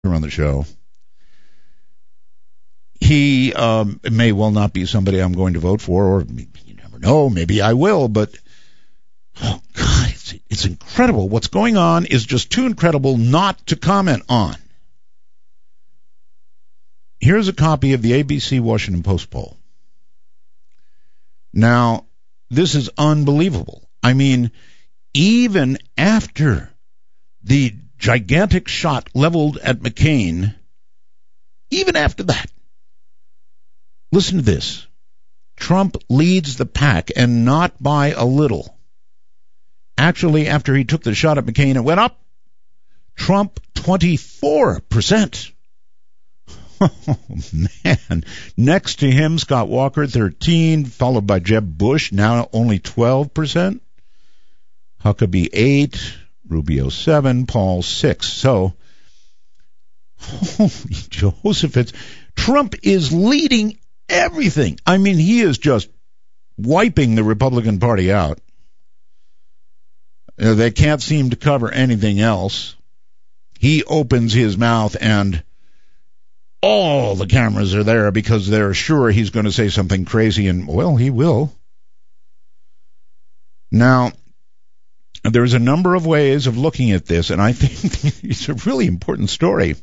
on the show. He may well not be somebody I'm going to vote for, or you never know, maybe I will, but oh God, it's incredible. What's going on is just too incredible not to comment on. Here's a copy of the ABC Washington Post poll. Now, this is unbelievable. I mean, even after the gigantic shot leveled at McCain, even after that, listen to this. Trump leads the pack, and not by a little. Actually, after he took the shot at McCain, it went up. Trump, 24%. Oh, man. Next to him, Scott Walker, 13%, followed by Jeb Bush, now only 12%. Huckabee, 8%. Rubio, 7%. Paul, 6%. So, holy Joseph, Trump is leading everything. I mean, he is just wiping the Republican Party out. They can't seem to cover anything else. He opens his mouth and all the cameras are there because they're sure he's going to say something crazy, and, well, he will. Now, there's a number of ways of looking at this, and I think it's a really important story.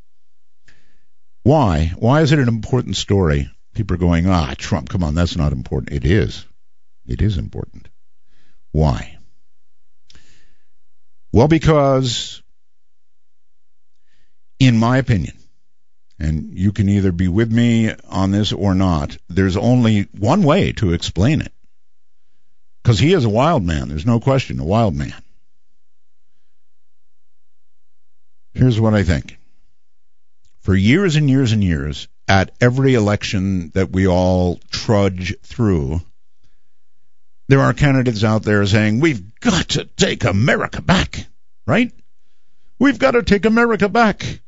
Why? Why is it an important story? People are going, Trump, come on, that's not important. It is. It is important. Why? Well, because, in my opinion, and you can either be with me on this or not, there's only one way to explain it. Because he is a wild man, there's no question, a wild man. Here's what I think. For years and years and years, at every election that we all trudge through, there are candidates out there saying, we've got to take America back, right? We've got to take America back.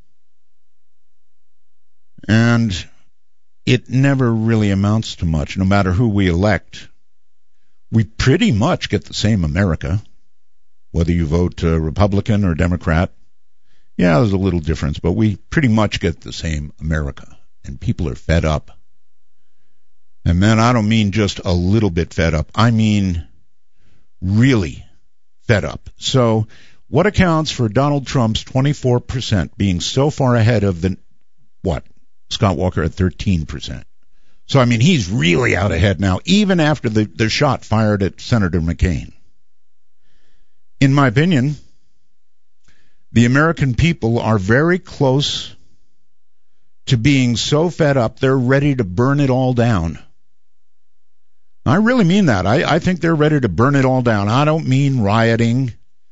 And it never really amounts to much, no matter who we elect. We pretty much get the same America, whether you vote Republican or Democrat. Yeah, there's a little difference, but we pretty much get the same America. And people are fed up. And man, I don't mean just a little bit fed up. I mean really fed up. So what accounts for Donald Trump's 24% being so far ahead of Scott Walker at 13%? So, I mean, he's really out ahead now, even after the shot fired at Senator McCain. In my opinion, the American people are very close to being so fed up they're ready to burn it all down. I really mean that. I think they're ready to burn it all down. I don't mean rioting.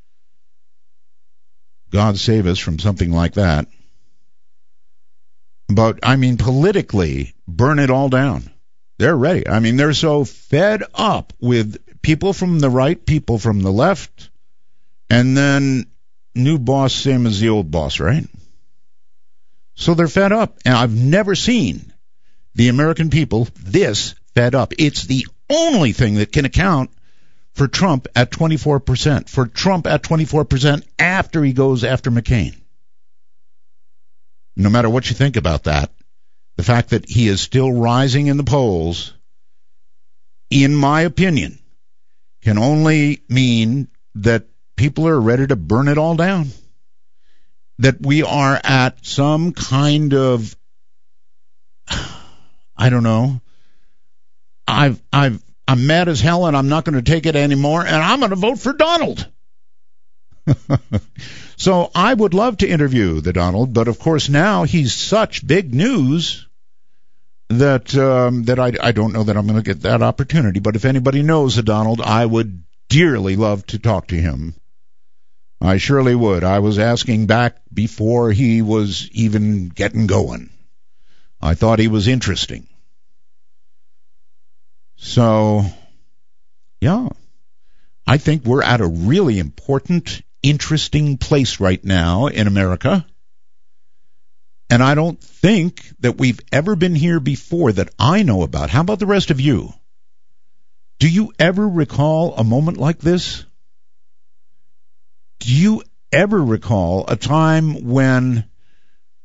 God save us from something like that. But, I mean, politically, burn it all down. They're ready. I mean, they're so fed up with people from the right, people from the left, and then new boss, same as the old boss, right? So they're fed up. And I've never seen the American people this fed up. It's the only thing that can account for Trump at 24%. For Trump at 24% after he goes after McCain. No matter what you think about that, the fact that he is still rising in the polls, in my opinion, can only mean that people are ready to burn it all down. That we are at some kind of, I don't know, I'm mad as hell and I'm not going to take it anymore and I'm going to vote for Donald. So I would love to interview the Donald, but of course now he's such big news that I don't know that I'm going to get that opportunity. But if anybody knows the Donald, I would dearly love to talk to him. I surely would. I was asking back before he was even getting going. I thought he was interesting. So, yeah, I think we're at a really important, interesting place right now in America. And I don't think that we've ever been here before that I know about. How about the rest of you? Do you ever recall a moment like this? Do you ever recall a time when